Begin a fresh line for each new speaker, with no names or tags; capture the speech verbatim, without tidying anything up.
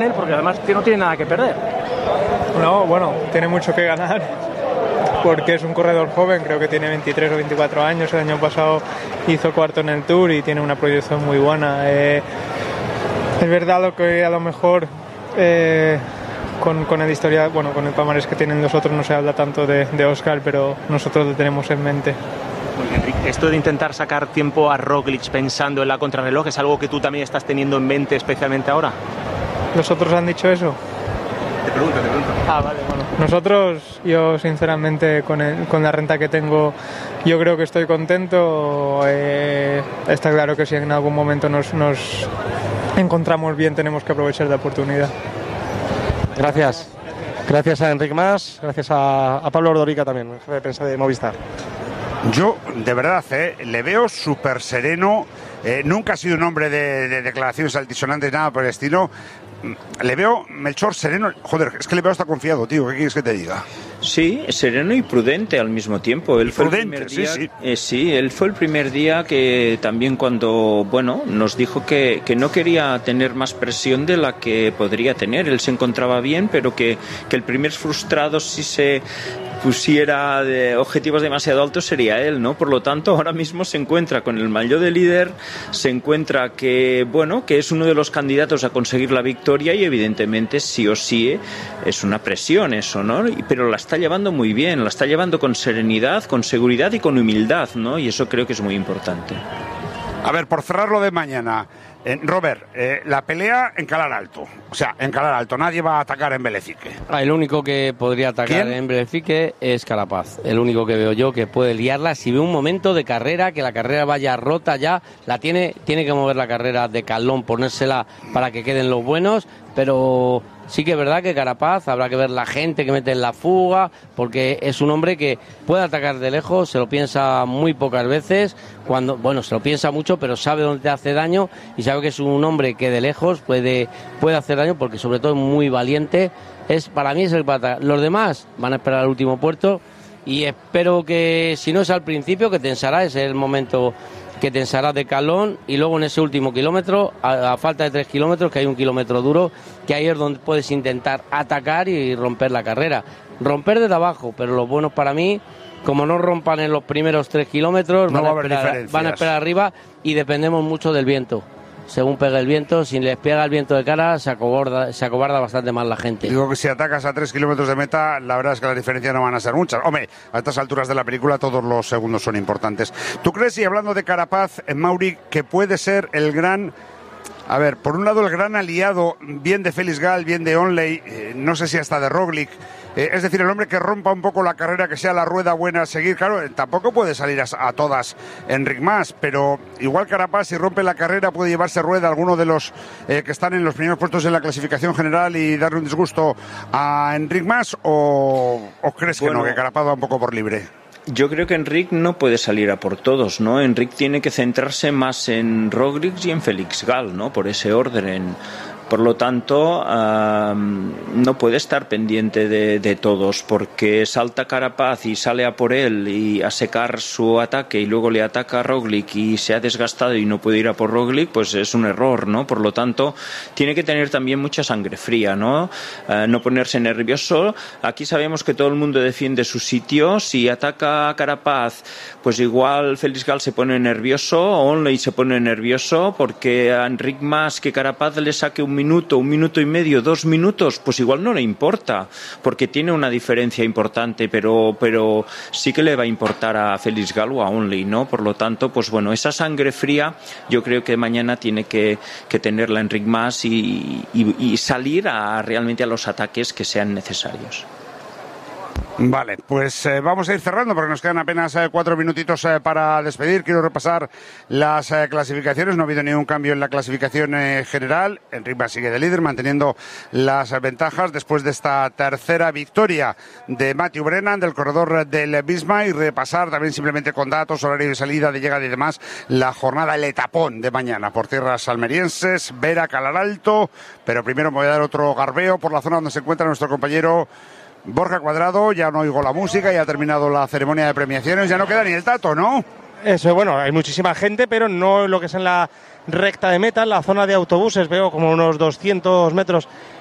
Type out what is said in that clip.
porque además no tiene nada que perder.
No, bueno, tiene mucho que ganar porque es un corredor joven, creo que tiene veintitrés o veinticuatro años, el año pasado hizo cuarto en el Tour y tiene una proyección muy buena. Eh, es verdad lo que a lo mejor eh, con, con el historial, bueno, con el palmarés que tienen los otros no se habla tanto de, de Oscar, pero nosotros lo tenemos en mente.
Enric, esto de intentar sacar tiempo a Roglic pensando en la contrarreloj es algo que tú también estás teniendo en mente especialmente ahora.
¿Los otros han dicho eso?
Te pregunto, te pregunto.
Ah, vale, bueno. Nosotros, yo sinceramente con, el, con la renta que tengo, yo creo que estoy contento. Eh, está claro que si en algún momento nos, nos encontramos bien tenemos que aprovechar la oportunidad.
Gracias. Gracias a Enric Mas, gracias a, a Pablo Ordorica también, jefe de prensa de Movistar.
Yo, de verdad, eh, le veo súper sereno. Eh, nunca ha sido un hombre de, de declaraciones altisonantes, nada por el estilo. Le veo, Melchor, sereno. Joder, es que le veo hasta confiado, tío. ¿Qué quieres que te diga?
Sí, sereno y prudente al mismo tiempo. Él fue
prudente,
el primer día,
sí, sí.
Eh, sí, él fue el primer día que también cuando, bueno, nos dijo que, que no quería tener más presión de la que podría tener. Él se encontraba bien, pero que, que el primer frustrado si se pusiera de objetivos demasiado altos sería él, ¿no? Por lo tanto, ahora mismo se encuentra con el maillot de líder, se encuentra que, bueno, que es uno de los candidatos a conseguir la victoria y evidentemente sí o sí es una presión eso, ¿no? Pero la está llevando muy bien, la está llevando con serenidad, con seguridad y con humildad, ¿no? Y eso creo que es muy importante.
A ver, por cerrar lo de mañana, eh, Robert, eh, la pelea en Calar Alto. O sea, en Calar Alto, nadie va a atacar en Belefique.
Ah, el único que podría atacar
¿Quién?
en Belefique es Carapaz. El único que veo yo que puede liarla. Si ve un momento de carrera, que la carrera vaya rota ya, la tiene, tiene que mover la carrera de Calón, ponérsela para que queden los buenos, pero sí que es verdad que Carapaz, habrá que ver la gente que mete en la fuga, porque es un hombre que puede atacar de lejos, se lo piensa muy pocas veces, cuando, bueno, se lo piensa mucho, pero sabe dónde te hace daño y sabe que es un hombre que de lejos puede, puede hacer daño, porque sobre todo es muy valiente. Es, para mí es el pata. Los demás van a esperar al último puerto y espero que, si no es al principio, que tensará, ese es el momento que tensará de Calón, y luego en ese último kilómetro, a, a falta de tres kilómetros, que hay un kilómetro duro, que ahí es donde puedes intentar atacar y romper la carrera. Romper desde abajo, pero lo bueno para mí, como no rompan en los primeros tres kilómetros,
no
van,
va
a esperar, van a esperar arriba y dependemos mucho del viento. Según pega el viento, si les pega el viento de cara, se acobarda, se acobarda bastante más la gente.
Digo que si atacas a tres kilómetros de meta, la verdad es que las diferencias no van a ser muchas. Hombre, a estas alturas de la película todos los segundos son importantes. ¿Tú crees, y hablando de Carapaz, en Mauri, que puede ser el gran... A ver, por un lado el gran aliado, bien de Félix Gall, bien de Onley, eh, no sé si hasta de Roglic, eh, es decir, el hombre que rompa un poco la carrera, que sea la rueda buena a seguir? Claro, eh, tampoco puede salir a, a todas Enric Mas, pero igual Carapaz, si rompe la carrera, puede llevarse rueda a alguno de los eh, que están en los primeros puestos en la clasificación general y darle un disgusto a Enric Mas, o, o crees bueno, que no, que Carapaz va un poco por libre?
Yo creo que Enric no puede salir a por todos, ¿no? Enric tiene que centrarse más en Roglic y en Félix Gall, ¿no? Por ese orden. Por lo tanto, um, no puede estar pendiente de, de todos, porque salta Carapaz y sale a por él y a secar su ataque y luego le ataca a Roglic y se ha desgastado y no puede ir a por Roglic, pues es un error, ¿no? Por lo tanto, tiene que tener también mucha sangre fría, ¿no? Uh, no ponerse nervioso. Aquí sabemos que todo el mundo defiende su sitio. Si ataca a Carapaz, pues igual Félix Gall se pone nervioso, Onley se pone nervioso, porque a Enric Mas que Carapaz le saque un minuto, un minuto y medio, dos minutos, pues igual no le importa, porque tiene una diferencia importante, pero, pero sí que le va a importar a Félix Gall o a Onley, ¿no? Por lo tanto, pues bueno, esa sangre fría yo creo que mañana tiene que, que tenerla Enric Mas y, y, y salir a, realmente a los ataques que sean necesarios.
Vale, pues eh, vamos a ir cerrando porque nos quedan apenas eh, cuatro minutitos eh, para despedir. Quiero repasar las eh, clasificaciones. No ha habido ningún cambio en la clasificación eh, general. Enric Mas sigue de líder, manteniendo las eh, ventajas después de esta tercera victoria de Matthew Brennan, del corredor del Bisma, y repasar también simplemente con datos, horario de salida, de llegada y demás, la jornada, el etapón de mañana por tierras almerienses, Vera, Calar Alto. Pero primero me voy a dar otro garbeo por la zona donde se encuentra nuestro compañero Borja Cuadrado. Ya no oigo la música, ya ha terminado la ceremonia de premiaciones, ya no queda ni el tato, ¿no?
Eso, bueno, hay muchísima gente, pero no lo que es en la recta de meta, en la zona de autobuses, veo como unos doscientos metros